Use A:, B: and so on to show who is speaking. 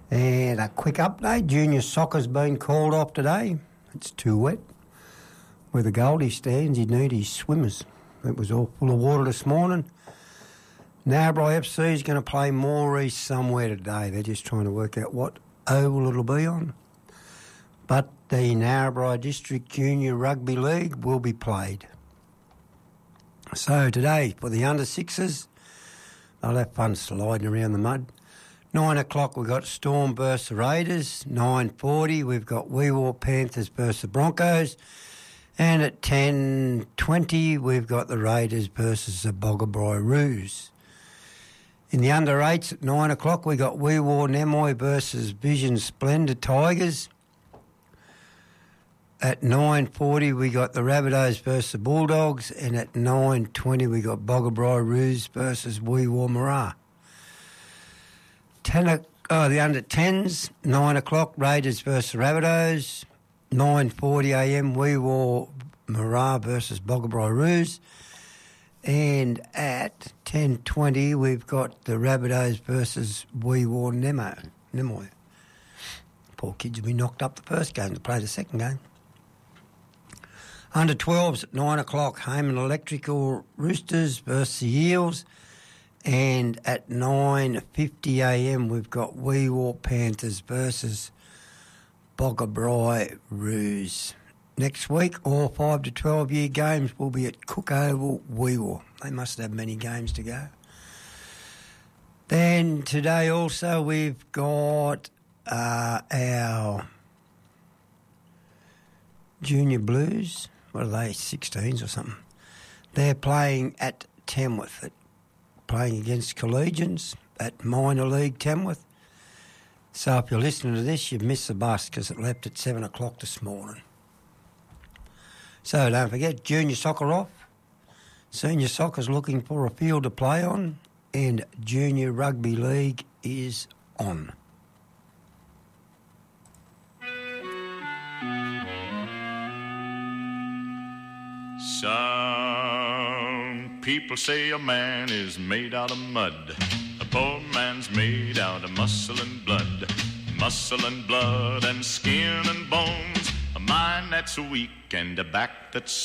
A: And a quick update, junior soccer's been called off today. It's too wet. Where the Goldie stands, he'd need his swimmers. It was all full of water this morning. Narrabri FC is going to play Moree somewhere today. They're just trying to work out what oval it'll be on. But the Narrabri District Junior Rugby League will be played. So today, for the under-sixes, they'll have fun sliding around the mud. 9 o'clock, we've got Storm versus the Raiders. 9:40, we've got Wee Waa Panthers versus the Broncos. And at 10:20, we've got the Raiders versus the Boggabri Roos. In the under-8s at 9 o'clock, we got Wee Waa Nemoy versus Vision Splendid Tigers. At 9:40, we got the Rabbitohs versus the Bulldogs. And at 9:20, we got Boggabri Roos versus Wee Waa Marah. The under-10s, 9 o'clock, Raiders versus the Rabbitohs. 9:40am, Wee Waa Marah versus Boggabri Roos. And at 10:20, we've got the Rabbitohs versus Wee Waa Nemoy. Poor kids will be knocked up the first game to play the second game. Under-12s at 9 o'clock, Hayman Electrical Roosters versus the Eels. And at 9:50am, we've got Wee Waa Panthers versus Boggabri Roos. Next week, all 5 to 12-year games will be at Cook Oval, Wee Waa. They must have many games to go. Then today also we've got our Junior Blues. What are they, 16s or something? They're playing at Tamworth, playing against Collegians at Minor League Tamworth. So if you're listening to this, you've missed the bus because it left at 7 o'clock this morning. So don't forget, junior soccer off. Senior soccer's looking for a field to play on. And junior rugby league is on.
B: Some people say a man is made out of mud. A poor man's made out of muscle and blood. Muscle and blood and skin and bones. A mind that's weak and a back that's